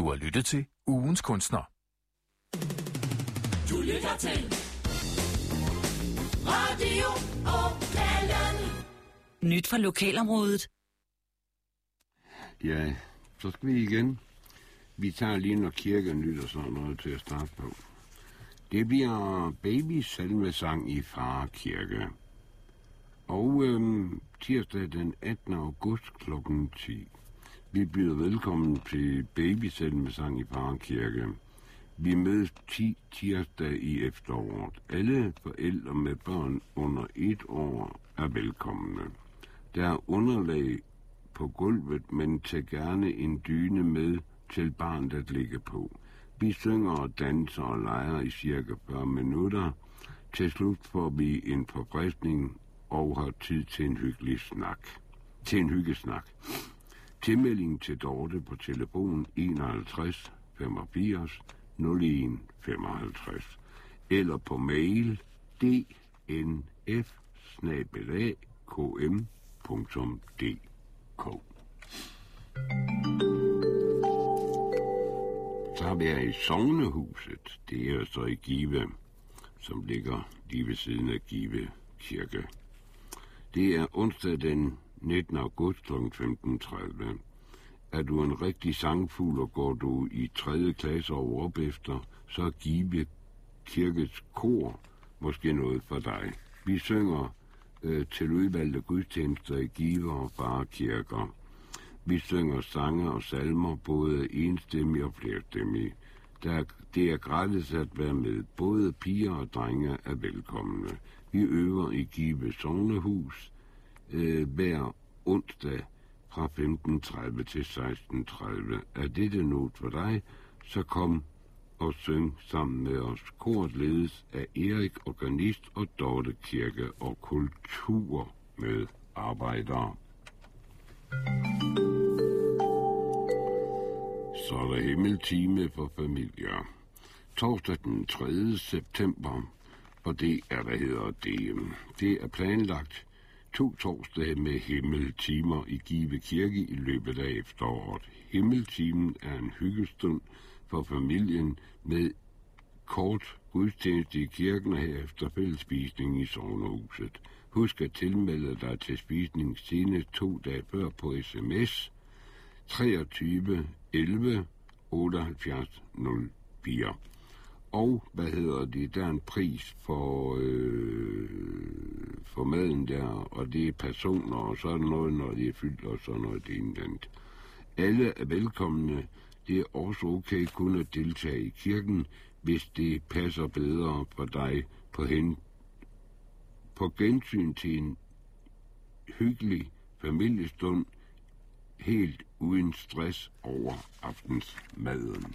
Du har lyttet til Ugens Kunstner. Du lytter til Radio Opalen. Nyt fra lokalområdet. Ja, så skal vi igen. Vi tager lige noget kirkenyt og sådan noget til at starte på. Det bliver babysalmesang i Fare Kirke. Og tirsdag den 18. august kl. 10. Vi byder velkommen til babysalmesang i Fare Kirke. Vi mødes 10 tirsdag i efteråret. Alle forældre med børn under 1 år er velkomne. Der er underlag på gulvet, men tag gerne en dyne med til barnet at ligge på. Vi synger og danser og leger i cirka 40 minutter. Til slut får vi en forfriskning og har tid til en hyggelig snak. Tilmelding til Dorte på telefon 51 85 01 55 eller på mail dnf@km.dk. Så har vi her i Sognehuset. Det er så i Give, som ligger lige ved siden af Give Kirke. Det er onsdag den 19. august kl. 15.30. Er du en rigtig sangfugl, og går du i 3. klasse og op efter, så er Give Kirkes kor måske noget for dig. Vi synger til udvalgte gudstjenester i Give og Fare Kirker. Vi synger sange og salmer, både enstemmige og flerstemmige. Det er gratis at være med. Både piger og drenge er velkomne. Vi øver i Give Sognehus hver onsdag fra 15.30 til 16.30. Er dette noget for dig, så kom og syng sammen med os. Koret ledes af Erik, organist, og Dorte Kirke og kultur med arbejdere. Så er der himmeltime for familier. Torsdag den 3. september, og det er, det er planlagt 2 torsdage med himmeltimer i Give Kirke i løbet af efteråret. Himmeltimen er en hyggestund for familien med kort gudstjeneste i kirken og herefter fællesspisning i Sognehuset. Husk at tilmelde dig til spisning senest 2 dage før på sms 23 11 78 04. Og, der er en pris for maden der, og det er personer, og så er der noget, når de er fyldt, og så noget det andet. Alle er velkomne. Det er også okay kun at deltage i kirken, hvis det passer bedre for dig på gensyn til en hyggelig familiestund, helt uden stress over aftensmaden.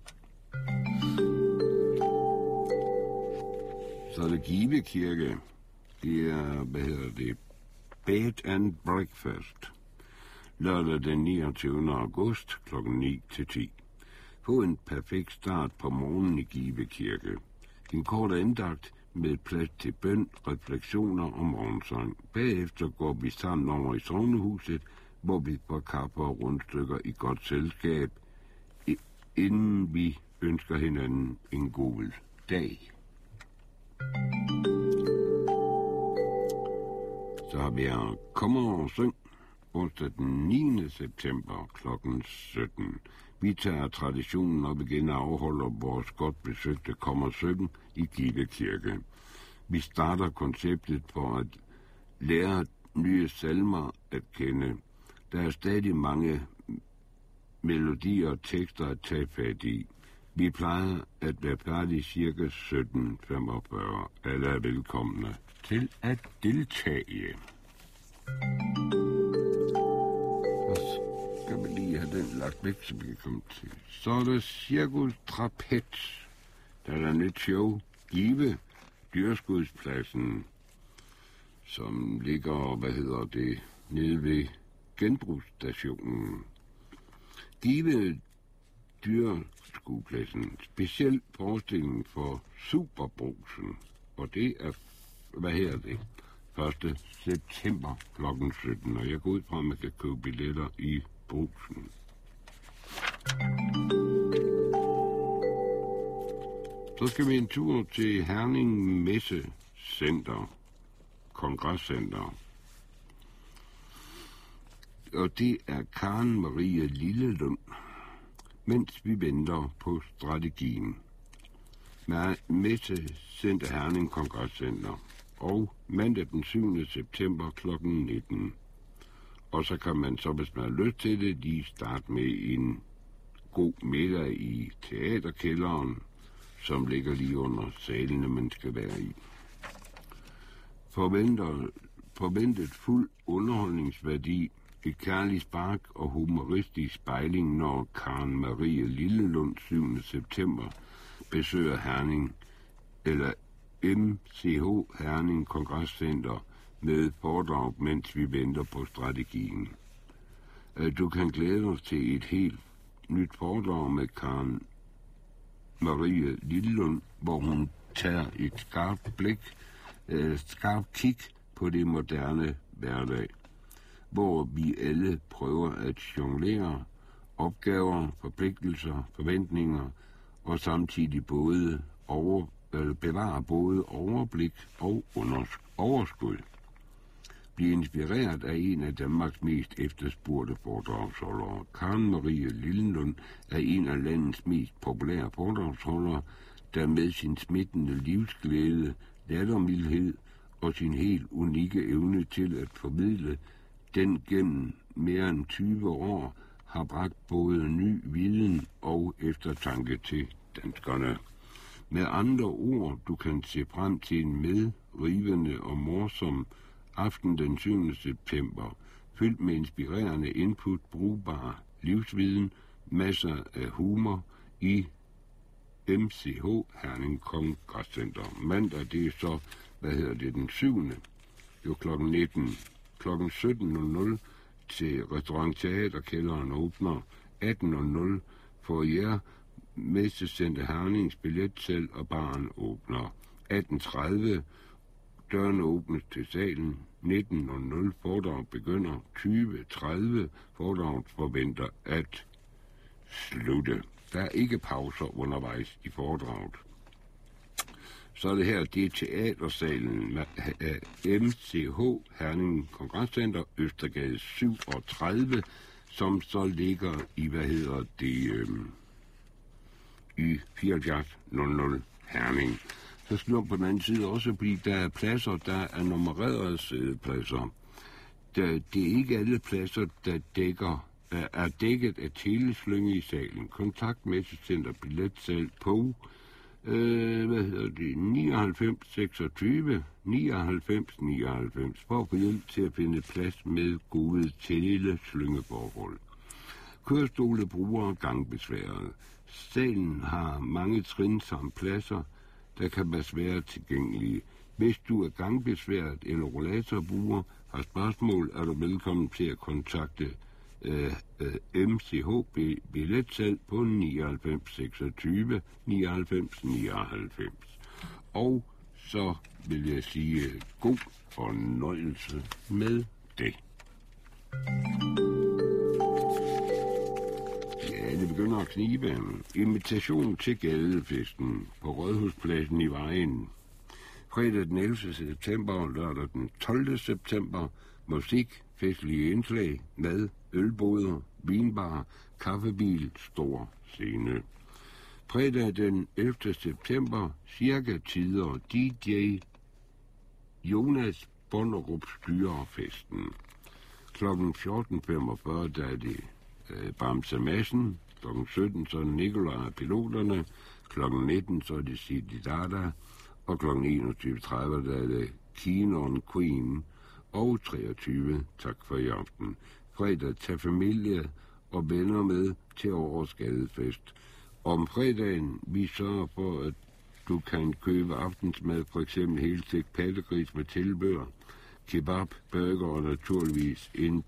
Så er det Give Kirke. Det er, Bed and Breakfast. Lørdag den 29. august kl. 9 til 10. Få en perfekt start på morgenen i Give Kirke. En kort andagt med plads til bøn, refleksioner og morgensang. Bagefter går vi sammen over i Sognehuset, hvor vi får kaffe og rundstykker i godt selskab, inden vi ønsker hinanden en god dag. Så har vi her Kommer og Syng onsdag den 9. september kl. 17. Vi tager traditionen op igen og afholder vores godt besøgte Kommer Syng i Give Kirke. Vi starter konceptet for at lære nye salmer at kende. Der er stadig mange melodier og tekster at tage fat i. Vi plejer at være færdige cirka 17.45. Alle er velkomne til at deltage. Så skal vi lige have den lagt væk, så vi kan komme til. Så er der Cirkus Trapez. Der er nyt show. Give Dyrskudspladsen, som ligger, nede ved genbrugsstationen. Give Dyrskudspladsen. Speciel forestilling for Superbrugsen. Og det er, 1. september kl. 17. Og jeg går ud fra, at man kan købe billetter i Brugsen. Så skal vi en tur til Herning Messecenter, Kongresscenter. Og det er Karen Marie Lillelund, mens vi venter på strategien. Messecenter Herning Kongresscenter. Og mandag den 7. september kl. 19. Og så kan man så, hvis man har lyst til det, lige starte med en god middag i teaterkælderen, som ligger lige under salene, man skal være i. Forventet fuld underholdningsværdi, et kærligt spark og humoristisk spejling, når Karen Marie Lillelund 7. september besøger Herning, eller MCH Herning Kongresscenter med foredrag, mens vi venter på strategien. Du kan glæde dig til et helt nyt foredrag med Karen Marie Lillelund, hvor hun tager et skarpt kig på det moderne hverdag, hvor vi alle prøver at jonglere opgaver, forpligtelser, forventninger og samtidig bevare både overblik og overskud. Bliv inspireret af en af Danmarks mest efterspurgte foredragsholdere. Karen Marie Lillelund er en af landets mest populære foredragsholdere, der med sin smittende livsglæde, lattermildhed og sin helt unikke evne til at formidle den gennem mere end 20 år har bragt både ny viden og eftertanke til danskerne. Med andre ord, du kan se frem til en medrivende og morsom aften den 7. september, fyldt med inspirerende input, brugbar livsviden, masser af humor i MCH Herning Kongresscenter. Mandag, det er så, den 7. Jo kl. 19. Kl. 17.00 til Restaurant Teaterkælderen åbner, 18.00 for jer Messecenter Hernings billetsalg og baren åbner. 18.30 dørene åbnes til salen. 19.00 foredrag begynder. 20.30 foredraget forventer at slutte. Der er ikke pauser undervejs i foredraget. Så er det her, det er teatersalen MCH Herning Kongresscenter, Østergade 37, som så ligger i, i 7400 Herning. Så slår på den anden side også, fordi der er pladser, der er nummererede sædepladser. Det er ikke alle pladser, der er dækket af teleslynge i salen. Kontakt Messecenter billetsalg på 99 26 99 99 for at få hjælp til at finde plads med gode teleslyngeforhold. Kørestole bruger gangbesværede. Salen har mange trin samt pladser, der kan være svære tilgængelige. Hvis du er gangbesværet eller rollatorbruger, har spørgsmål, er du velkommen til at kontakte MCH billetsalg på 99 26 99 99. Og så vil jeg sige god fornøjelse med det. Ja, det begynder at knibe. Invitation til gadefesten på Rådhuspladsen i Vejen. Fredag den 11. september og lørdag den 12. september. Musik, festlige indslag, mad, ølboder, vinbar, kaffebil, stor scene. Fredag den 11. september, cirka tider, DJ Jonas Bonderup styrer festen. Klokken 14.45, der er det Bamse Madsen. Klokken 17, så er det Nikolaj og piloterne. Klokken 19, så er det Sidi Dada. Og klokken 21.30, der er det Keenon Queen. Og 23, tak for i aften. Fredag, tag familie og venner med til årets gadefest. Om fredagen, vi sørger for, at du kan købe aftensmad, for eksempel helstegt pattegris med tilbehør, kebab, burger og naturligvis en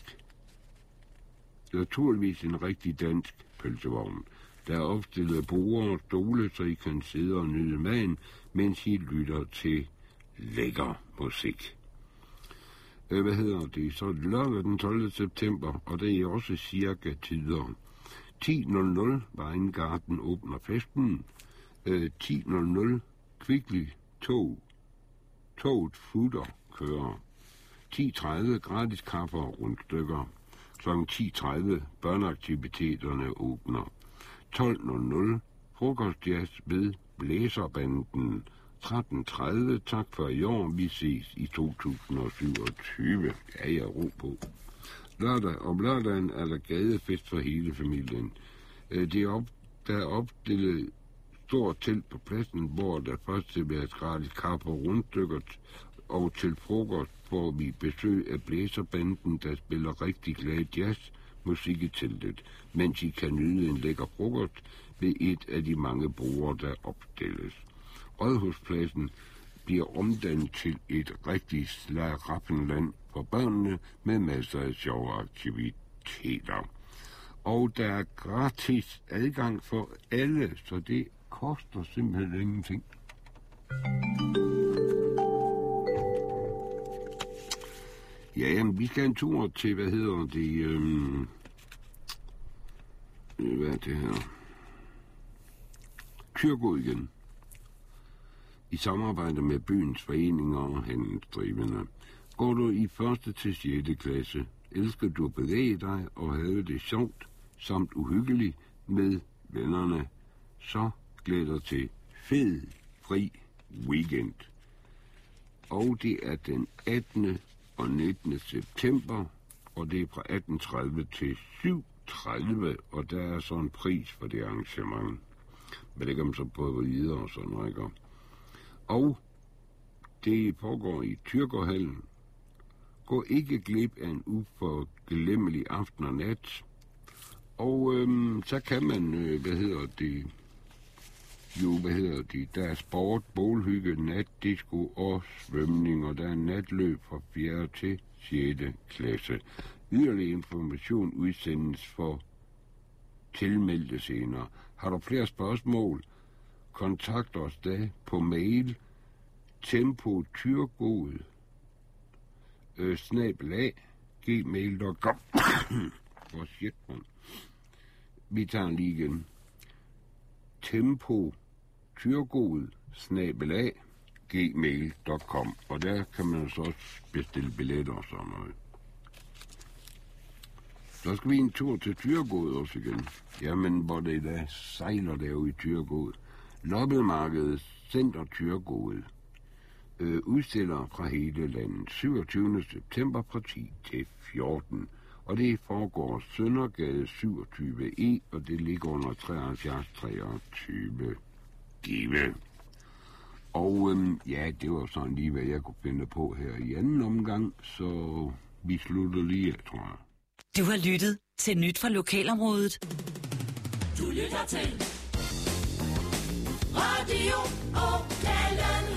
rigtig dansk pølsevogn. Der er opstillet borde og stole, så I kan sidde og nyde maden, mens I lytter til lækker musik. Så er det lørdag den 12. september, og det er også cirka tider. 10.00 Weingarten åbner festen. 10.00 Kvickly toget futter kører. 10.30 gratis kaffe og rundstykker. Kl. 10.30 børneaktiviteterne åbner. 12.00 frokostjazz ved Blæserbanden. 13.30 tak for i år, vi ses i 2027. Ja, jeg ro på. Om lørdagen er der gadefest for hele familien. Der er opstillet stort telt på pladsen, hvor der først serveres gratis kaffe og rundstykker, og til frokost får vi besøg af Blæserbanden, der spiller rigtig glad jazzmusik i teltet, mens I kan nyde en lækker frokost ved et af de mange borde, der opstilles. Rådhuspladsen bliver omdannet til et rigtig slaraffenland for børnene med masser af sjove aktiviteter. Og der er gratis adgang for alle, så det koster simpelthen ingenting. Ja, jamen, vi skal en tur til, hvad er det her? Thyregod igen. I samarbejde med byens foreninger og handelsdrivende. Går du i 1. til 6. klasse, elsker du at bevæge dig og have det sjovt samt uhyggeligt med vennerne, så glæder til fed fri weekend. Og det er den 18. og 19. september, og det er fra 18.30 til 7.30, og der er så en pris for det arrangement. Men det kan man så prøve videre og sådan noget. Og det pågår i Thyregårdhallen. Gå ikke glip af en uforglemmelig aften og nat. Og så kan man, der er sport, bålhygge, natdisco og svømning, og der er natløb fra 4. til 6. klasse. Yderligere information udsendes for tilmeldte senere. Har du flere spørgsmål? Kontakt os da på mail tempotyrgod@gmail.com. Hvor shit, man. Vi tager lige igen. tempotyrgod@gmail.com. Og der kan man så også bestille billetter og sådan noget. Så skal vi en tur til Thyregod også igen. Jamen, hvor det der sejler derude i Thyregod. Loppemarkedet Center Thyregod udstiller fra hele landet 27. september fra 10 til 14. Og det foregår Søndergade 27E, og det ligger under 7323 Give. Og ja, det var sådan lige, hvad jeg kunne finde på her i anden omgang, så vi slutter lige af, tror jeg. Du har lyttet til Nyt fra Lokalområdet. Du lytter til Radio Ådalen.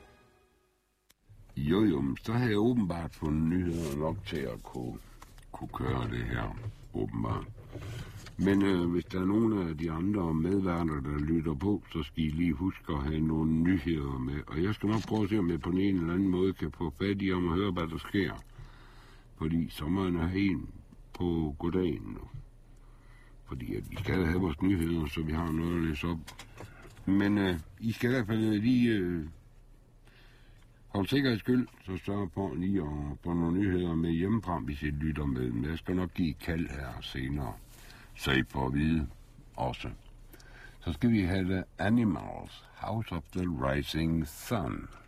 Jo, så har jeg åbenbart fundet nyheder nok til at kunne køre det her, åbenbart. Men hvis der er nogle af de andre medværter, der lytter på, så skal I lige huske at have nogle nyheder med. Og jeg skal nok prøve at se, om jeg på en eller anden måde kan få fat i om at høre, hvad der sker. Fordi sommeren er en på goddagen nu. Fordi at vi skal have vores nyheder, så vi har noget at læse op. Men I skal i hvert fald lige holde sikkerheds skyld, så sørg på lige at få nogle nyheder med hjemmefra, hvis I lytter med. Men jeg skal nok give et kald her senere, så I får at vide også. Så skal vi have The Animals, House of the Rising Sun.